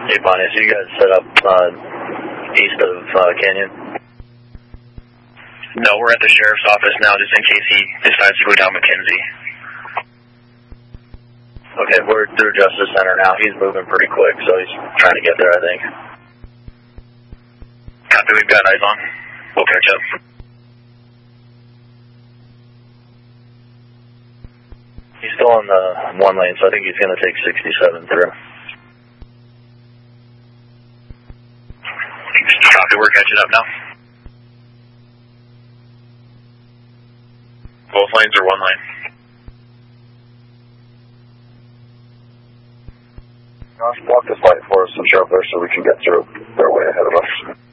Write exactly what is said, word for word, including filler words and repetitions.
Hey, Bonnie, so you guys set up uh, east of uh, Canyon? No, we're at the sheriff's office now, just in case he decides to go down McKenzie. Okay, we're through Justice Center now. He's moving pretty quick, so he's trying to get there, I think. Copy, we've got eyes on. We'll catch up. He's still on the one lane, so I think he's going to take sixty-seven through. Copy, we're catching up now. Both lanes or one lane? Josh, block this light for us and shove there so we can get through. They're way ahead of us.